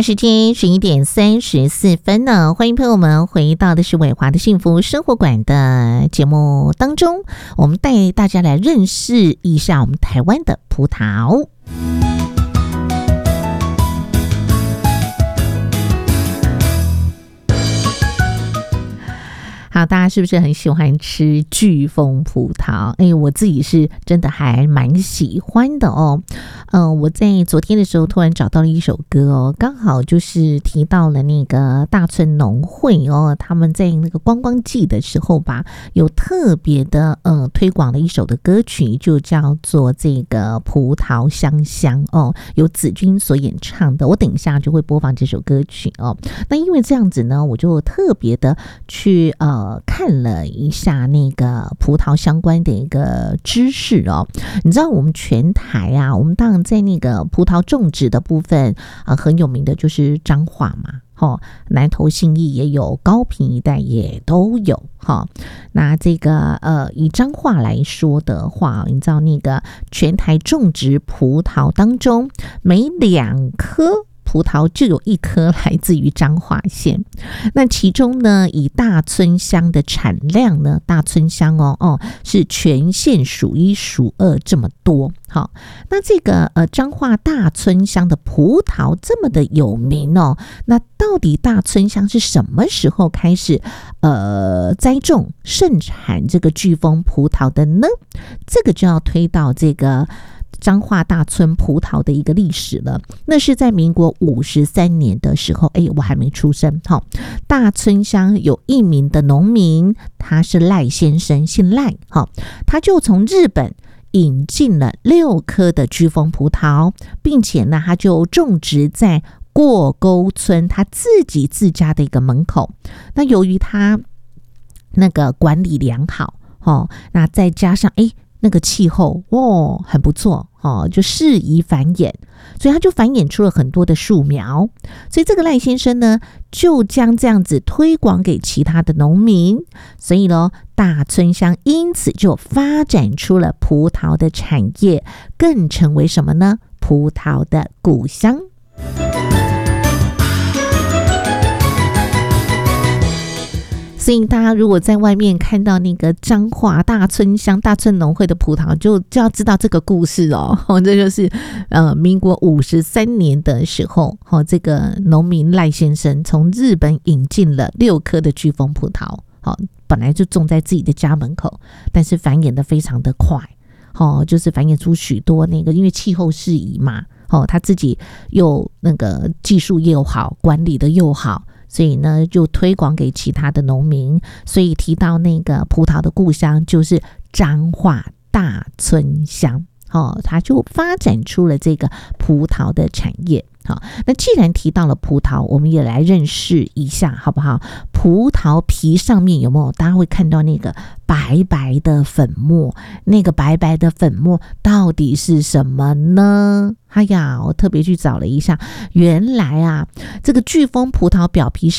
时间11:34呢，欢迎朋友们回到的是伟华的幸福生活馆的节目当中，我们带大家来认识一下我们台湾的葡萄。好，大家是不是很喜欢吃巨峰葡萄？我自己是真的还蛮喜欢的哦。我在昨天的时候突然找到了一首歌哦，刚好就是提到了那个大村农会哦，他们在那个观光季的时候吧，有特别的推广了一首的歌曲，就叫做这个葡萄香香哦，由子君所演唱的。我等一下就会播放这首歌曲哦。那因为这样子呢，我就特别的去看了一下那个葡萄相关的一个知识哦。你知道我们全台啊，我们当然在那个葡萄种植的部分很有名的就是彰化嘛，南投信义也有，高屏一带也都有哈。那这个以彰化来说的话，你知道那个全台种植葡萄当中，每2颗葡萄就有1颗来自于彰化县。那其中呢，以大村乡的产量呢，大村乡是全县数1数2这么多。好，那这个彰化大村乡的葡萄这么的有名哦，那到底大村乡是什么时候开始栽种盛产这个巨峰葡萄的呢？这个就要推到这个彰化大村葡萄的一个历史了。那是在民国53年的时候，我还没出生。大村乡有一名的农民，他是赖先生，姓赖，他就从日本引进了6颗的巨峰葡萄，并且呢，他就种植在过沟村他自家的一个门口。那由于他那个管理良好，那再加上那个气候很不错就适宜繁衍，所以他就繁衍出了很多的树苗。所以这个赖先生呢，就将这样子推广给其他的农民，所以呢，大村乡因此就发展出了葡萄的产业，更成为什么呢？葡萄的故乡。所以大家如果在外面看到那个彰化大村乡大村农会的葡萄，就要知道这个故事哦。这就是民国53年的时候，这个农民赖先生从日本引进了6颗的巨峰葡萄，本来就种在自己的家门口，但是繁衍的非常的快，就是繁衍出许多那个，因为气候适宜嘛，他自己又那个技术又好，管理的又好，所以呢，就推广给其他的农民。所以提到那个葡萄的故乡，就是彰化大村乡，它就发展出了这个葡萄的产业。好，那既然提到了葡萄，我们也来认识一下好不好？葡萄皮上面有没有大家会看到那个白白的粉末？那个白白的粉末到底是什么呢？我特别去找了一下，原来啊，这个巨峰葡萄表皮